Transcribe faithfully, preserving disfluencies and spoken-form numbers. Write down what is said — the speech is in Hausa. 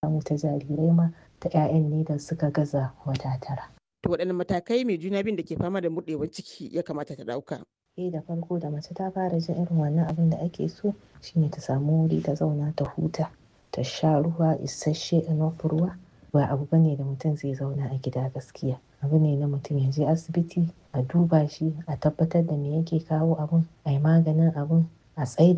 samu ta jarirai ma ta 'ya'yan ne da suka gaza wata tara. To waɗanne matakai mai juna biyun da ke fama da murɗewar ciki ya kamata ta ɗauka? Eh da farko da mace ta fara jin irin wannan abin da ake so shine ta samu wuri ta zauna ta huta, ta sha ruwa isasshe enough ruwa. Ba abu bane da mutum zai zauna a gida gaskiya. Abu ne na mutum ya je asibiti a duba shi, a tabbatar da me yake kawo abun, a yi maganin abun, a tsaida